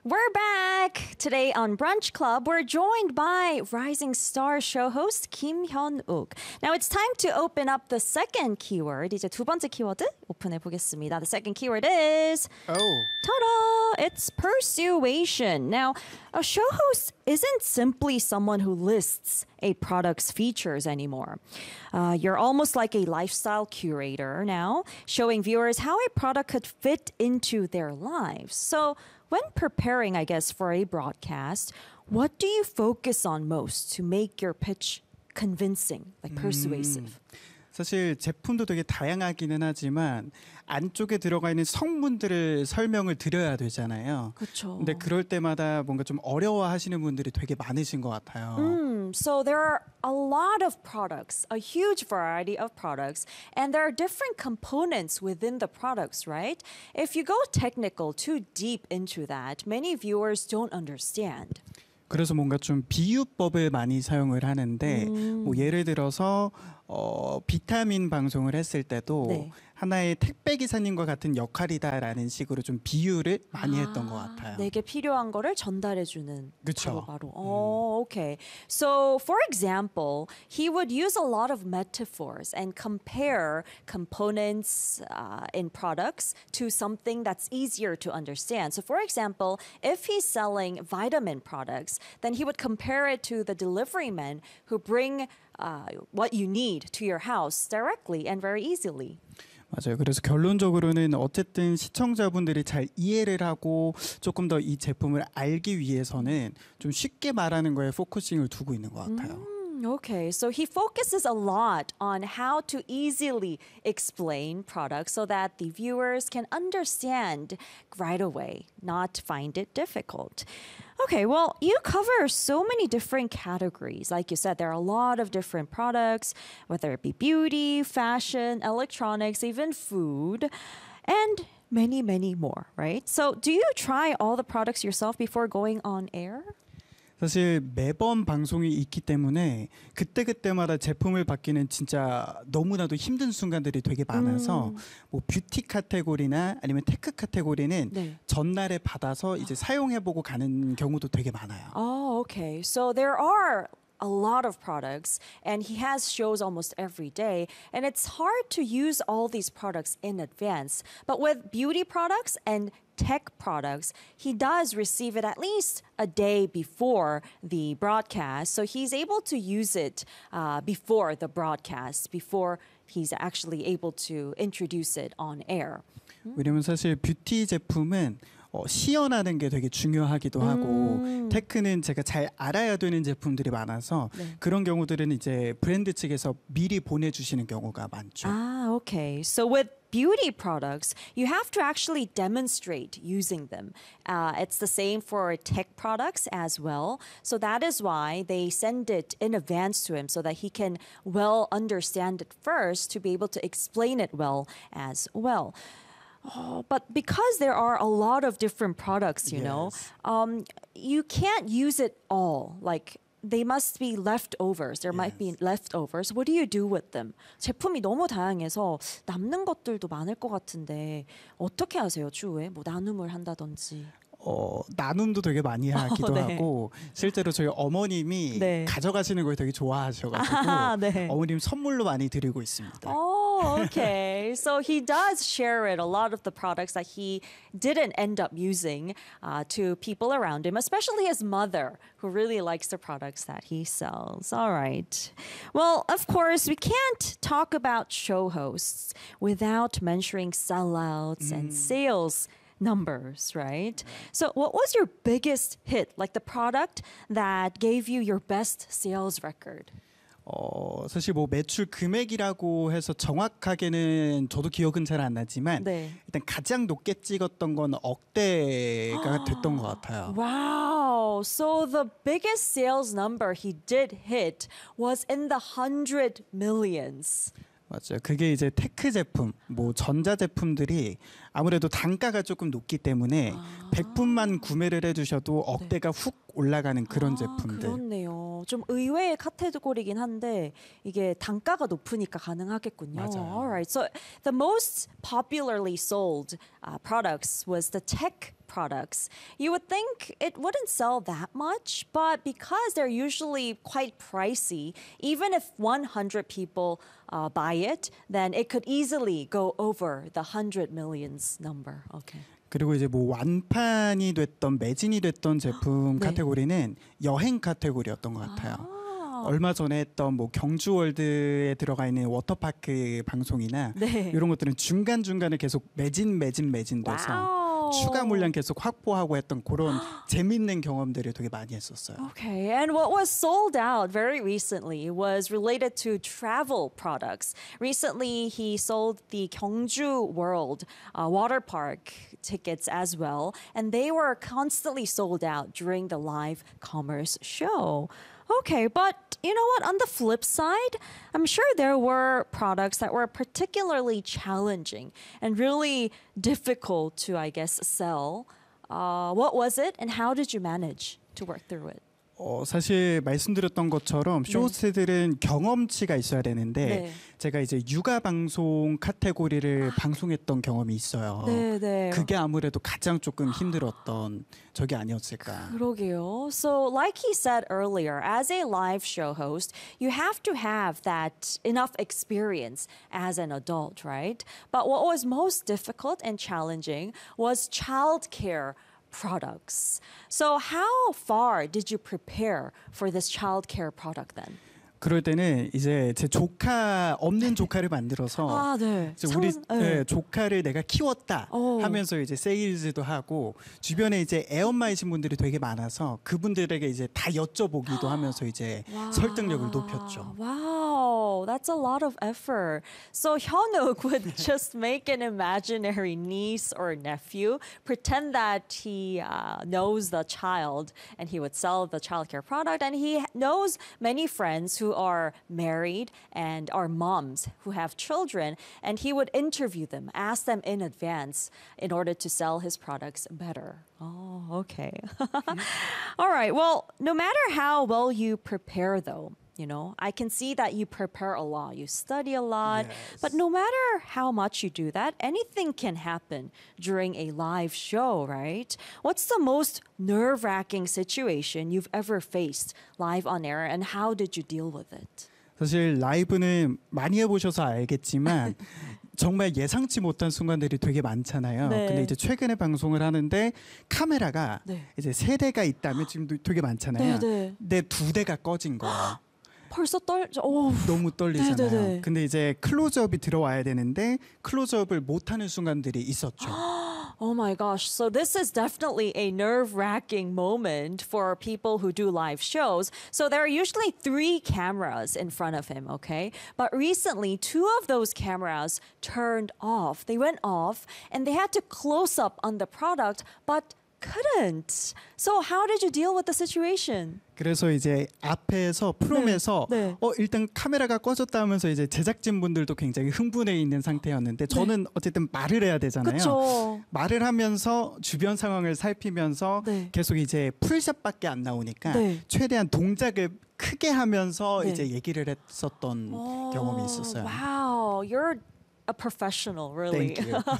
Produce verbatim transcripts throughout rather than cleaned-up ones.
We're back! Today on Brunch Club, we're joined by Rising Star show host Kim Hyun-uk. Now it's time to open up the second keyword. 이제 두 번째 키워드 오픈해 보겠습니다. The second keyword is Oh. ta-da! It's persuasion. Now, a show host isn't simply someone who lists a product's features anymore. Uh, you're almost like a lifestyle curator now, showing viewers how a product could fit into their lives. So, when preparing, I guess, for a broadcast, what do you focus on most to make your pitch convincing, like persuasive? 음, 사실 제품도 되게 다양하기는 하지만 안쪽에 들어가 있는 성분들을 설명을 드려야 되잖아요. 그렇죠. 근데 그럴 때마다 뭔가 좀 어려워하시는 분들이 되게 많으신 것 같아요. Mm, so there are a lot of products, a huge variety of products, and there are different components within the products, right? If you go technical, too deep into that, many viewers don't understand. 그래서 뭔가 좀 비유법을 많이 사용을 하는데 음. 뭐 예를 들어서 어, 비타민 방송을 했을 때도 네. 하나의 택배 기사님과 같은 역할이다라는 식으로 좀 비유를 많이 했던 것 같아요. 내게 필요한 거를 전달해 주는 그쵸. 바로 바로. Oh, okay. So, for example, he would use a lot of metaphors and compare components uh, in products to something that's easier to understand. So, for example, if he's selling vitamin products, then he would compare it to the delivery men who bring uh, what you need to your house directly and very easily. 맞아요. 그래서 결론적으로는 어쨌든 시청자분들이 잘 이해를 하고 조금 더 이 제품을 알기 위해서는 좀 쉽게 말하는 거에 포커싱을 두고 있는 것 같아요. Okay, so he focuses a lot on how to easily explain products so that the viewers can understand right away, not find it difficult. Okay, well, you cover so many different categories. Like you said, there are a lot of different products, whether it be beauty, fashion, electronics, even food, and many, many more, right? So, do you try all the products yourself before going on air? 사실 매번 방송이 있기 때문에 그때그때마다 제품을 받기는 진짜 너무나도 힘든 순간들이 되게 많아서 음. 뭐 뷰티 카테고리나 아니면 테크 카테고리는 네. 전날에 받아서 이제 사용해보고 가는 경우도 되게 많아요. Oh, okay. So there are a lot of products, and he has shows almost every day, and it's hard to use all these products in advance. But with beauty products and tech products, he does receive it at least a day before the broadcast. So he's able to use it uh, before the broadcast, before he's actually able to introduce it on air. 왜냐면 사실 뷰티 제품은 어, 시연하는 게 되게 중요하기도 하고 음. 테크는 제가 잘 알아야 되는 제품들이 많아서 네. 그런 경우들은 이제 브랜드 측에서 미리 보내주시는 경우가 많죠. Ah, okay. So with beauty products, you have to actually demonstrate using them. Uh, it's the same for tech products as well. So that is why they send it in advance to him so that he can well understand it first to be able to explain it well as well. Oh, but because there are a lot of different products, you know, Yes. um, you can't use it all. Like, they must be leftovers. There might be leftovers. What do you do with them? 제품이 너무 다양해서 남는 것들도 많을 것 같은데 어떻게 하세요, 추후에? 뭐 나눔을 한다든지. 어, 나눔도 되게 많이 하기도 네. 하고 실제로 저희 어머님이 네. 가져가시는 걸 되게 좋아하셔가지고 아, 네. 어머님 선물로 많이 드리고 있습니다. Oh, okay. So he does share it, a lot of the products that he didn't end up using uh, to people around him, especially his mother, who really likes the products that he sells. All right. Well, of course, we can't talk about show hosts without mentioning sellouts and sales numbers, right? So what was your biggest hit, like the product that gave you your best sales record? 어, 사실 뭐 매출 금액이라고 해서 정확하게는 저도 기억은 잘 안 나지만 네. 일단 가장 높게 찍었던 건 억대가 됐던 것 같아요. Wow. So the biggest sales number he did hit was in the hundred millions. 맞아요. 그게 이제 테크 제품, 뭐 전자 제품들이 아무래도 단가가 조금 높기 때문에 백 분만 구매를 해주셔도 억대가 훅 올라가는 그런 아, 제품들. 그렇네요. 좀 의외의 카테고리긴 한데 이게 단가가 높으니까 가능하겠군요. 맞아요. Alright. So the most popularly sold uh, products was the tech products, you would think it wouldn't sell that much, but because they're usually quite pricey, even if one hundred people uh, buy it, then it could easily go over the one hundred millions number. Okay. 그리고 이제 뭐 완판이 됐던 매진이 됐던 제품 네. 카테고리는 여행 카테고리였던 것 같아요. 아. 얼마 전에 했던 뭐 경주월드에 들어가 있는 워터파크 방송이나 네. 이런 것들은 중간 중간에 계속 매진 매진 매진돼서 와우. 추가 물량 계속 확보하고 했던 그런 재밌는 경험들을 되게 많이 했었어요. Okay, and what was sold out very recently was related to travel products. Recently, he sold the Gyeongju World uh, water park tickets as well, and they were constantly sold out during the live commerce show. Okay, but you know what? On the flip side, I'm sure there were products that were particularly challenging and really difficult to, I guess, sell. Uh, what was it, and how did you manage to work through it? 어, 사실 말씀드렸던 것처럼 쇼츠들은 경험치가 있어야 되는데 네. 제가 이제 육아 방송 카테고리를 방송했던 경험이 있어요. 네, 네. 그게 아무래도 가장 조금 힘들었던 적이 아니었을까. 그러게요. So, like he said earlier, as a live show host, you have to have that enough experience as an adult, right? But what was most difficult and challenging was childcare products. So, how far did you prepare for this childcare product then? 그럴 때는 이제 제 조카 없는 조카를 만들어서 아, 네. 이제 우리 상- 네, 네. 조카를 내가 키웠다 오. 하면서 이제 세일즈도 하고 주변에 이제 애엄마이신 분들이 되게 많아서 그분들에게 이제 다 여쭤보기도 하면서 이제 설득력을 높였죠. Wow, that's a lot of effort. So Hyunuk would just make an imaginary niece or nephew, pretend that he uh, knows the child, and he would sell the childcare product. And he knows many friends who are married and are moms who have children, and he would interview them, ask them in advance in order to sell his products better. Oh, okay. All right. Well, no matter how well you prepare, though, you know, I can see that you prepare a lot, you study a lot, but no matter how much you do that, anything can happen during a live show, right? What's the most nerve wracking situation you've ever faced live on air, and how did you deal with it? 사실 라이브는 많이 해보셔서 알겠지만 정말 예상치 못한 순간들이 되게 많잖아요. 네. 근데 이제 최근에 방송을 하는데 카메라가 네. 이제 세 대가 있다면 지금도 되게 많잖아요. 네, 네. 근데 두 대가 꺼진 거예요. 벌써 떨, 오, 너무 떨리잖아요. 네, 네, 네. 근데 이제 클로즈업이 들어와야 되는데 클로즈업을 못하는 순간들이 있었죠. Oh my gosh. So this is definitely a nerve-wracking moment for people who do live shows. So there are usually three cameras in front of him, okay? But recently, two of those cameras turned off. They went off and they had to close up on the product, but couldn't. So how did you deal with the situation? 그래서 이제 앞에서 프롬에서 네, 네. 어 일단 카메라가 꺼졌다 하면서 이제 제작진 분들도 굉장히 흥분해 있는 상태였는데 저는 어쨌든 말을 해야 되잖아요. 그쵸. 말을 하면서 주변 상황을 살피면서 네. 계속 이제 풀샷밖에 안 나오니까 네. 최대한 동작을 크게 하면서 네. 이제 얘기를 했었던 경험이 있었어요. Wow, you're a professional, really. Thank you.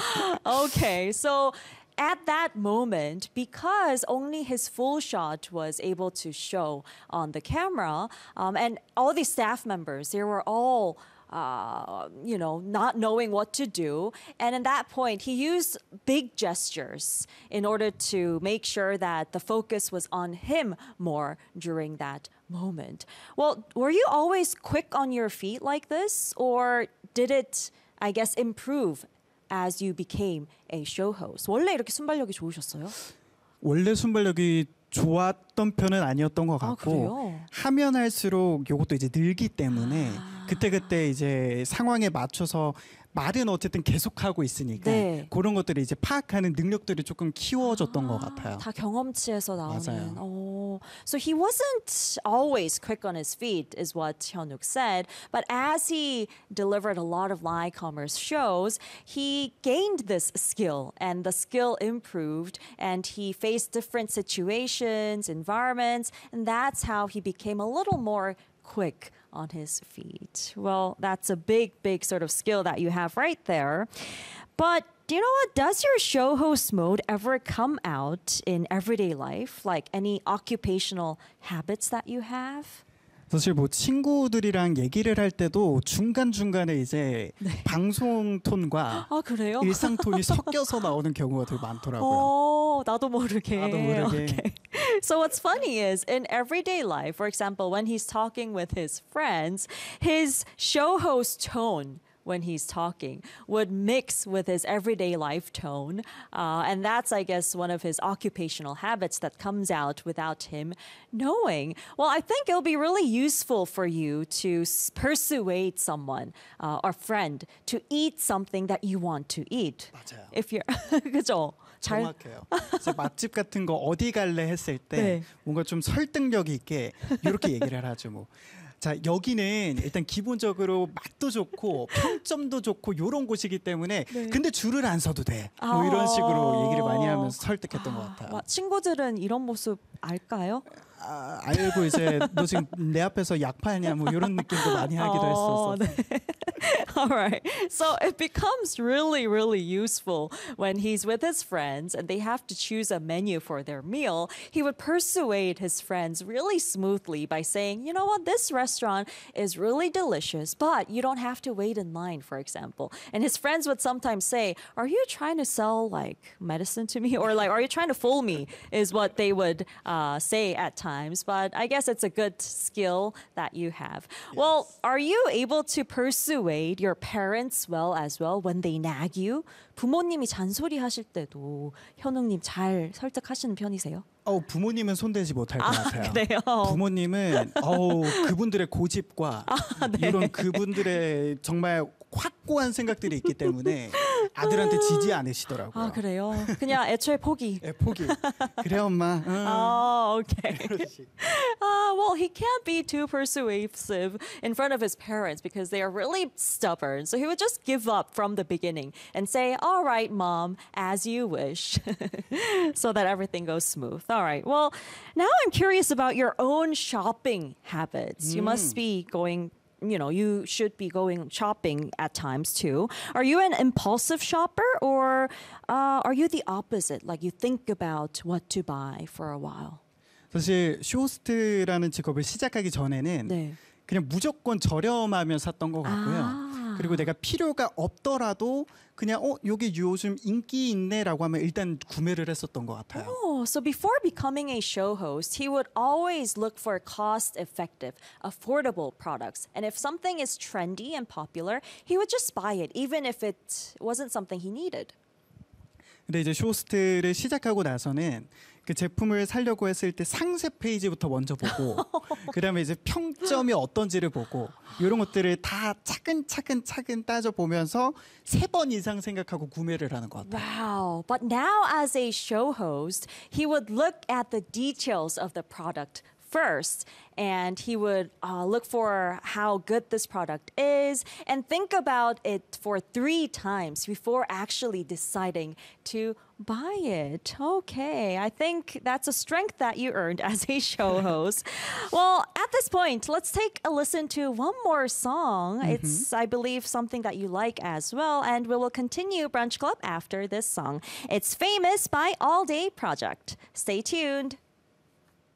Okay, so at that moment, because only his full shot was able to show on the camera, um, and all the staff members, they were all. Uh, you know, not knowing what to do. And in that point, he used big gestures in order to make sure that the focus was on him more during that moment. Well, were you always quick on your feet like this? Or did it, I guess, improve as you became a show host? 원래 이렇게 순발력이 좋으셨어요? 원래 순발력이 좋았던 편은 아니었던 것 아, 같고 그래요? 하면 할수록 이것도 이제 늘기 때문에 그때 그때 이제 상황에 맞춰서 말은 어쨌든 계속하고 있으니까 네. 그런 것들을 이제 파악하는 능력들이 조금 키워졌던 것 같아요. 다 경험치에서 나오는. 맞아요. Oh, so he wasn't always quick on his feet, is what Hyunuk said. But as he delivered a lot of live commerce shows, he gained this skill, and the skill improved, and he faced different situations, environments, and that's how he became a little more quick on his feet. Well, that's a big, big sort of skill that you have right there. But you know what? Does your show host mode ever come out in everyday life? Like any occupational habits that you have? 사실 뭐 친구들이랑 얘기를 할 때도 중간중간에 이제 방송 톤과 아, 그래요? 일상 톤이 섞여서 나오는 경우가 되게 많더라고요. 어, 나도 모르게. 나도 모르게. Okay. So what's funny is in everyday life, for example, when he's talking with his friends, his show host tone when he's talking would mix with his everyday life tone. Uh, and that's, I guess, one of his occupational habits that comes out without him knowing. Well, I think it'll be really useful for you to s- persuade someone uh, or friend to eat something that you want to eat. 맞아요. If you're, 그죠? 잘, 정확해요. 이제 맛집 같은 거 어디 갈래 했을 때 네. 뭔가 좀 설득력 있게 이렇게 얘기를 하죠. 뭐. 자, 여기는 일단 기본적으로 맛도 좋고 평점도 좋고 이런 곳이기 때문에 네. 근데 줄을 안 서도 돼. 뭐 아. 이런 식으로 얘기를 많이 하면서 설득했던 것 와, 같아요. 친구들은 이런 모습 알까요? 아, 알고 이제 너 지금 내 앞에서 약 팔냐 뭐 이런 느낌도 많이 하기도 했었어. 어, 네. All right. So it becomes really, really useful when he's with his friends and they have to choose a menu for their meal. He would persuade his friends really smoothly by saying, you know what, this restaurant is really delicious, but you don't have to wait in line, for example. And his friends would sometimes say, are you trying to sell like medicine to me? Or like, are you trying to fool me? Is what they would uh, say at times. But I guess it's a good skill that you have. Well, are you able to persuade your parents well as well when they nag you? 부모님이 잔소리 하실 때도 현웅님 잘 설득하시는 편이세요? 어, 부모님은 손대지 못할 것 같아요. 그래요? 부모님은 어우, 그분들의 고집과 이런 그분들의 정말 확고한 생각들이 있기 때문에 아들한테 지지 않으시더라고요. 아, 그래요? 그냥 애초에 포기. 예, 포기. 그래 엄마. 응. Oh, okay. 그렇지. Uh, well, he can't be too persuasive in front of his parents because they are really stubborn. So he would just give up from the beginning and say, all right, mom, as you wish, so that everything goes smooth. All right. Well, now I'm curious about your own shopping habits. You must be going you know, you should be going shopping at times too. Are you an impulsive shopper or uh, are you the opposite? Like you think about what to buy for a while? 사실 쇼호스트라는 직업을 시작하기 전에는 네. 그냥 무조건 저렴하면 샀던 것 같고요. 아. 그리고 내가 필요가 없더라도 그냥 어 여기 요즘 인기 있네라고 하면 일단 구매를 했었던 것 같아요. Oh, so before becoming a show host, he would always look for cost-effective, affordable products. And if something is trendy and popular, he would just buy it, even if it wasn't something he needed. 근데 이제 쇼호스트를 시작하고 나서는 그 제품을 사려고 했을 때 상세 페이지부터 먼저 보고 그다음에 이제 평점이 어떤지를 보고 이런 것들을 다 차근차근 차근 따져 보면서 세 번 이상 생각하고 구매를 하는 것 같아요. Wow. But now as a show host, he would look at the details of the product first and he would uh, look for how good this product is and think about it for three times before actually deciding to buy it. Okay, I think that's a strength that you earned as a show host. Well, at this point, let's take a listen to one more song. Mm-hmm. It's, I believe, something that you like as well, and we will continue Brunch Club after this song. It's Famous by All Day Project. Stay tuned.